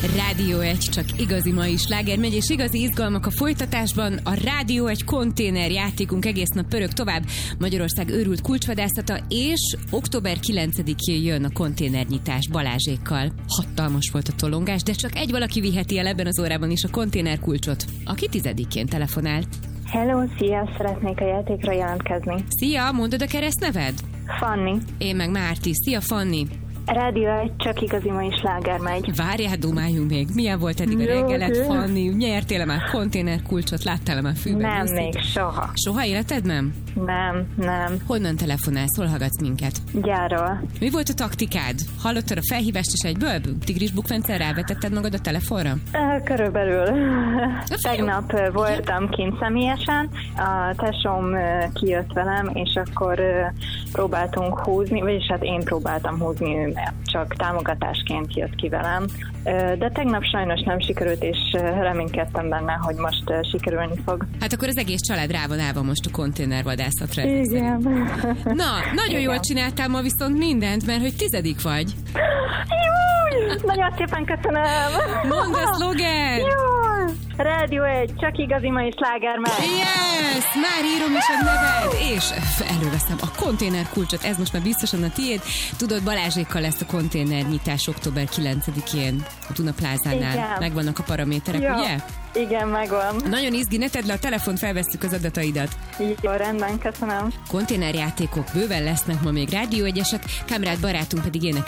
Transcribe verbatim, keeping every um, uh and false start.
Rádió egy, csak igazi mai sláger megy, és igazi izgalmak a folytatásban. A Rádió egy konténer játékunk egész nap pörög tovább. Magyarország őrült kulcsvadászata, és október kilencedikén jön a konténernyitás Balázsékkal. Hatalmas volt a tolongás, de csak egy valaki viheti el ebben az órában is a konténerkulcsot, aki tizedikén telefonált. Hello, szia! Szeretnék a játékra jelentkezni. Szia, mondod a keresztneved? Fanni. Én meg Márti. Szia, Fanni! Rádió egy, csak igazi mai sláger megy. Várjál, dumáljunk még. Milyen volt eddig a reggeled, Fanni? Nyertél-e már konténerkulcsot? Láttál-e már fűben? Nem, úszik? még soha. Soha életed nem? Nem, nem. Honnan telefonálsz? Hol hallgatsz minket? Gyárról. Mi volt a taktikád? Hallottad a felhívást is egyből? Tigris bukfenccel rávetetted magad a telefonra? Körülbelül. Tegnap voltam kint személyesen, a tesóm kijött velem, és akkor próbáltunk húzni, vagyis hát én próbáltam húzni, ő csak támogatásként jött ki velem. De tegnap sajnos nem sikerült, és reménykedtem benne, hogy most sikerülni fog. Hát akkor az egész család rá van állva most a konténervadászatra. Igen. Na, nagyon Igen. jól csináltál ma viszont mindent, mert hogy tizedik vagy. Júj! Nagyon szépen köszönöm! Mondd a szlogen! Júj! Rádió egy, csak igazi mai sláger megy. Yes! Már írom is a neved, és előveszem a konténerkulcsot, ez most már biztosan a tiéd. Tudod, Balázsékkal lesz a konténernyitás október kilencedikén a Duna Plázánál. Igen. Megvannak a paraméterek, Jó. ugye? Igen, megvan. Nagyon izgi, ne tedd le a telefont, felvesszük az adataidat. Jó, rendben, köszönöm. Konténerjátékok bőven lesznek ma még Rádió egyesek, Kamrád barátunk pedig énekel